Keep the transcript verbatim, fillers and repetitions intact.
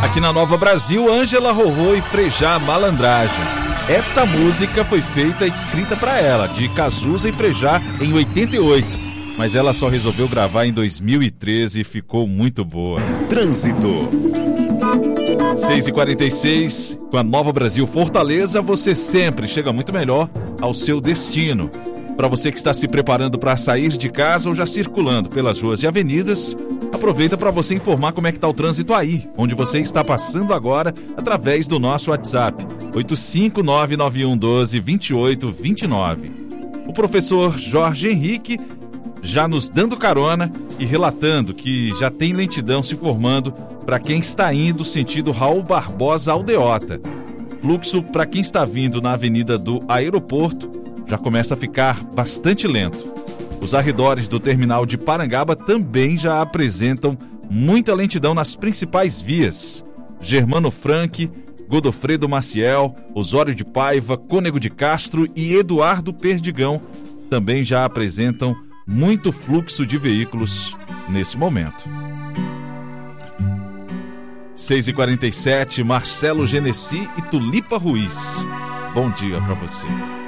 Aqui na Nova Brasil, Ângela Rorô e Frejá Malandragem. Essa música foi feita e escrita para ela, de Cazuza e Frejá, em oitenta e oito. Mas ela só resolveu gravar em dois mil e treze e ficou muito boa. Trânsito. seis e quarenta e seis, com a Nova Brasil Fortaleza, você sempre chega muito melhor ao seu destino. Para você que está se preparando para sair de casa ou já circulando pelas ruas e avenidas, aproveita para você informar como é que está o trânsito aí, onde você está passando agora, através do nosso WhatsApp, oito cinco nove nove um um dois, dois oito dois nove. O professor Jorge Henrique já nos dando carona e relatando que já tem lentidão se formando para quem está indo sentido Raul Barbosa Aldeota. Fluxo para quem está vindo na Avenida do Aeroporto já começa a ficar bastante lento. Os arredores do terminal de Parangaba também já apresentam muita lentidão nas principais vias. Germano Franck, Godofredo Maciel, Osório de Paiva, Cônego de Castro e Eduardo Perdigão também já apresentam muito fluxo de veículos nesse momento. seis e quarenta e sete, Marcelo Genesi e Tulipa Ruiz. Bom dia para você.